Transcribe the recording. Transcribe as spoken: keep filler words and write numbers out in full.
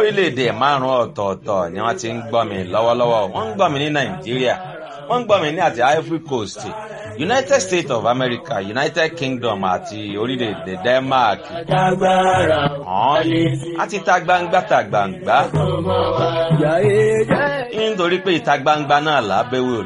lórílẹ̀‐èdè márùn-ún ọ̀tọ̀ọ̀tọ̀ ni wọ́n ti ń gbọ́ mi lọ́wọ́lọ́wọ́. Wọ́n ń gbọ́ mi ní Nàìjíríà, wọ́n ń gbọ́ mi ní àti Ivory Coast, United States of America, United Kingdom àti orílẹ̀-èdè Denmark. Àti ìta gbangba ta gbangba. Nítorí pé ìta gbangba náà lábẹ́wò